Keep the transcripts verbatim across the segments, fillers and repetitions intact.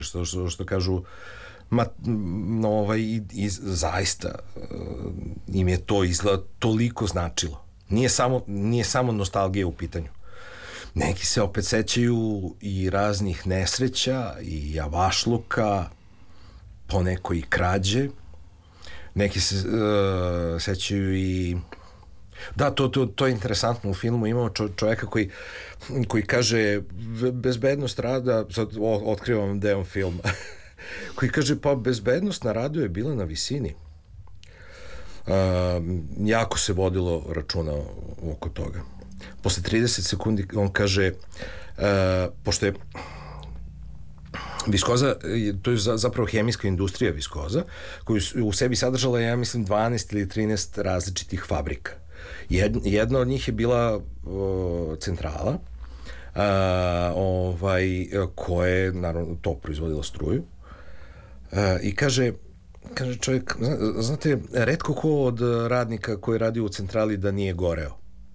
što, što, što kažu, ma, no, ovaj, i, i zaista uh, im je to izgleda toliko značilo. Nije samo, nije samo nostalgija u pitanju. Neki se opet sećaju i raznih nesreća i javašluka, poneko i krađe. Neki se uh, sećaju i... Da, to, to, to je interesantno u filmu. Imamo čo, čoveka koji, koji kaže bezbednost rada, sad otkrivam deo filma, koji kaže pa bezbednost na radu je bila na visini. Uh, jako se vodilo računa oko toga. Posle trideset sekundi on kaže, uh, pošto je viskoza, to je zapravo hemijska industrija viskoza, koju u sebi sadržala, ja mislim, dvanaest ili trinaest različitih fabrika. Jedna od njih je bila uh, centrala, uh, ovaj, koja je, naravno, to proizvodila struju. Uh, I kaže, kaže čovjek, znate, retko ko od radnika koji radi u centrali da nije goreo.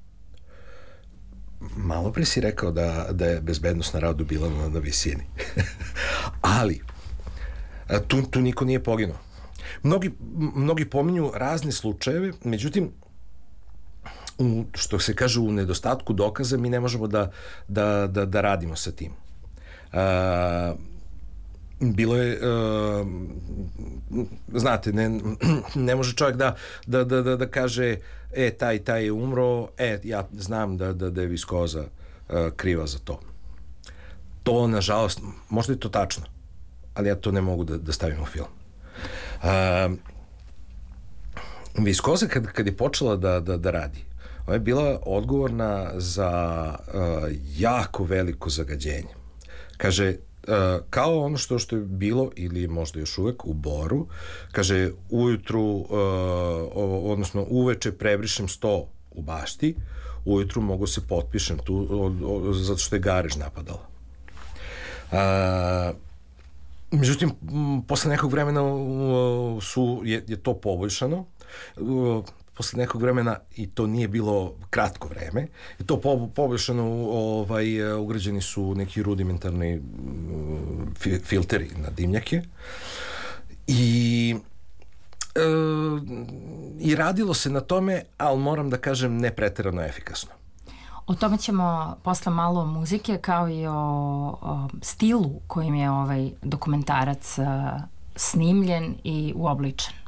Malo pre si rekao da, da je bezbednost na radu bila na, na visini. Ali, tu, tu niko nije poginuo. Mnogi, mnogi pominju razne slučajeve, međutim, u, što se kaže, u nedostatku dokaza mi ne možemo da, da, da, da radimo sa tim. A, bilo je, uh, znate, ne, ne može čovjek da, da, da, da, da kaže, e, taj, taj je umro, e, ja znam da, da, da je viskoza uh, kriva za to. To, nažalost, možda je to tačno, ali ja to ne mogu da, da stavim u film. Uh, viskoza, kad, kad je počela da, da, da radi, ona je bila odgovorna za uh, jako veliko zagađenje. Kaže, Uh, kao ono što što je bilo ili možda još uvek u Boru, kaže, ujutru uh, odnosno uveče prebrišem sto u bašti, ujutru mogu se potpišem tu od, od, zato što je garež napadala. Uh, međutim, posle nekog vremena uh, su, je, je to poboljšano. Uh, posle nekog vremena, i to nije bilo kratko vreme, i to po, poboljšano, ovaj, ugrađeni su neki rudimentarni fi, filteri na dimnjake i e, i radilo se na tome, ali moram da kažem ne preterano efikasno. O tome ćemo posle malo muzike, kao i o, o stilu kojim je ovaj dokumentarac snimljen i uobličen.